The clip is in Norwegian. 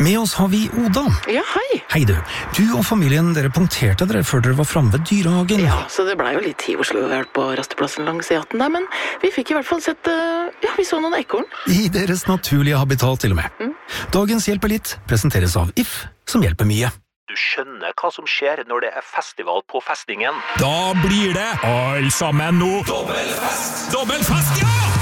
Med oss har vi Oda. Ja, hei. Hei du. Du og familien, dere punkterte dere før dere var fremme ved dyrehagen. Ja, så det ble jo litt tid Oslo vært på rasteplassen langs E18 der, men vi fikk i hvert fall sett, vi så noen ekorn. I deres naturlige habitat til og med. Dagens Hjelper litt presenteres av If, som hjelper mye. Du skjønner hva som skjer når det er festival på festningen. Da blir det all sammen nå. Dobbelfest, ja!